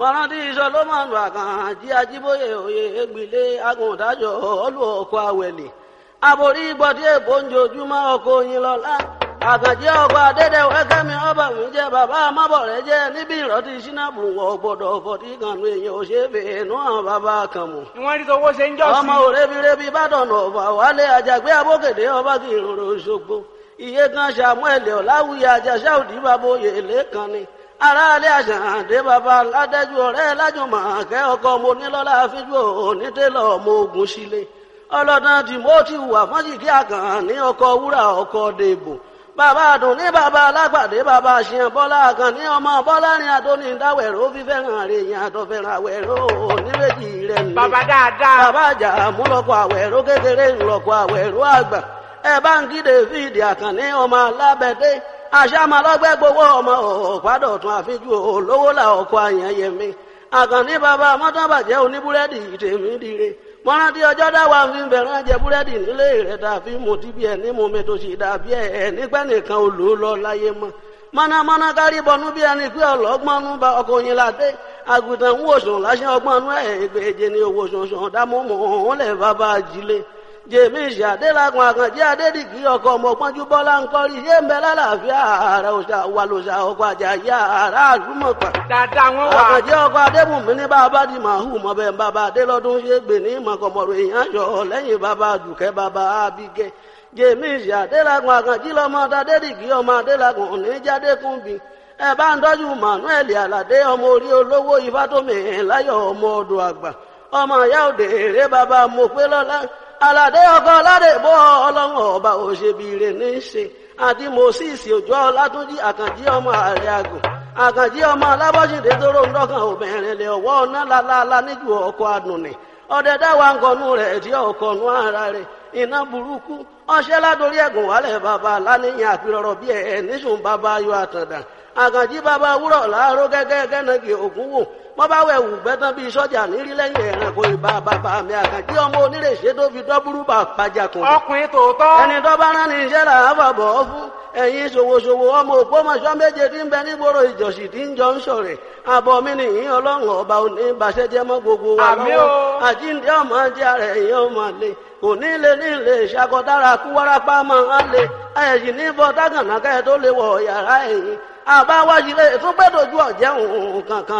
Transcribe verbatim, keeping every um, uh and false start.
mọ̀rántí Solomon àkàn jí ajíbóyè òye ègbìlé agùntàjọ ọlù ọkọ̀ àwẹ̀lẹ̀ aborí gbọ́dí èbó ń jojúmọ́ ọkọ̀ oyin lọ́lá àkànjẹ́ ọkọ̀ adédèwẹ́ kẹ́mi ọba mi jẹ́ bàbá amábọ̀rẹ́ jẹ́ níbi ìrọ́tí sínábù wọ̀ gbọ́dọ̀ fọ̀tí kanu èèyàn ò ṣe é fèénú àwọn bàbá kan mọ̀. ìwọ́n rí tọwọ́ ṣe ń jọ́ sí. ọmọ òrebirebi bàdàn ọ̀fà wálé àjàgbé abókèdè ọba kì í rorò ṣogbo iye kan Samuel ọ̀làwùyẹ àjàṣà òdì bàbá oyè lẹ́kan ni aráalé àṣàǹdé bàbá ládẹ́jú ọ̀rẹ́ lájùmọ̀ kẹ́ ọkọ mo nílọ́lá fíjú onítẹ̀lọ́ ọmọ ogun sílé ọlọ́dún Timothy wà fọ́njìkí àkàn ní ọkọ̀ wúrà ọkọ̀ dèbò bàbá àdùn ní bàbá alágbàdé bàbá àṣìyàn bọ́lá àkàn ní ọmọ bọ́lá ní adóní dáwẹ̀rọ fífẹ́ràn rẹ̀ yẹn àtọ̀fẹ́ràn àwẹ̀rọ oníwèjì rẹ̀ ní. bàbá dáadáa. bàbá àjà múlọ́kọ̀ àwẹ̀rọ kékeré ńlọ́kọ̀ àwẹ̀rọ àgbà ẹ bá ń kí David àkànní ọmọ alábẹ́dé àṣàmàlọ́gbẹ́ gbowó ọmọ ọ̀pádọ̀tún àfijú olówó là ọkọ̀ àyànyẹmí àkànní bàbá mọ́tàbàjẹ́ oníbúrẹ́dì tèmi dire mọ́rántí ọjọ́ dáwà ń fi bẹ̀rẹ̀ jẹ búrẹ́dì nílé rẹ̀ tàbí mo ti bí ẹ̀ ní mo mẹ́tò sí dàbí ẹ̀ nígbẹ́ nìkan olú lọ láyé mọ́ mọ́nàmọ́ná kárí bọnú bí ẹni pé ọlọ́gbọ́nú bá ọkọ̀ yín ládé àgùntàn ń wòsàn láṣẹ ọgbọ́nú ẹ̀ ìgbèje ní owó sọ̀sọ̀ dámọ́mọ́ òun lẹ̀ bàbá ajílé jèmi ìṣàdélágun àkànjẹ́ adédìgí ọkọ̀ ọmọ pọ́njú bọ́lá ń kọ́rí yé ń bẹ lálàáfíà ààrẹ òṣà wà lòṣà ọkọ̀ àjàyà ààrẹ àdúmọ̀pá. dáadáa wọn wà. àkànjẹ́ ọkọ̀ adébùnmí ní bàbá di màhù mọ̀bẹ́ bàbá adélọ́dún ṣe gbè ní mọ̀kànmọ̀rọ̀ èèyàn yọ lẹ́yìn bàbá dùkẹ́ bàbá abigẹ́. jèmi ìṣàdélágun àkànjẹ́ lọ́mọ adédìgí ọmọ adélágun oníjàdékùnbí ẹ bá ń tọ́jú Manuel aládé ọmọ orí olówó ifátómi láyọ̀ ọmọ ọdọ̀ àgbà ọmọ ìyá òde èrè bàbá mọ̀pẹ́lọ́lá aládé ọkọ aládé bọ́ ọlọ́run ọba òṣèbìrè ní í ṣe àti Moses òjò ọlátúnjí àkànjí ọmọ ààrẹ àgùn àkànjí ọmọ alábọ́sídé tó rò ń dọ́kàn obìnrin lè ọwọ́ ọ̀nà lálálá níjú ọkọ̀ àdùnnì ọdẹ dáwà ń kọnu rẹ̀ tí ọkọ̀ nú ara rẹ̀ iná burúkú ọṣẹ́ ládórí ẹ̀gùn wálẹ̀ bàbá láníyàn àpérọ̀rọ̀ bí ẹ̀ níṣùn bàbá ayọ̀ àtàndà àkànjí bàbá wúrọ̀ láàárọ̀ gẹ́gẹ́ gẹ́nàgì ògún wò wọ́n bá wẹ̀ wù gbẹ́tán bíi sọ́jà nírí lẹ́yìn ẹ̀rànkò ìbá bàbá mi àkànjí ọmọ onírèṣẹ́ tó fi dọ́búrú bà pàjàkùn. ọkùnrin tòótọ́. ẹni tó bá rán ní iṣẹ́ là á fàbọ̀ fún ẹ̀yin ṣòwòṣòwò ọmọ Ògbómọ̀ṣọ́ méje tí ń bẹ nígboro ìjọsìn tí ń jọ ń ṣọ̀rẹ̀ àbọ̀ mi nìyí ọlọ́run ọba òní ìbàṣẹ́jẹ́ mọ́ gbogbo wa lọ́wọ́ àjíǹde ọmọ jẹ́ ara ẹ̀yìn ọmọ lè kò ní lè ní lè ṣàkọdára kú wárápá máa ń lè ẹ̀yìn ní bọ́ dágànà kẹ́ tó lè wọ̀ yàrá ẹ̀yìn àbáwájú lè tún gbẹ́dọ̀jú ọ̀jẹ̀ òun kankan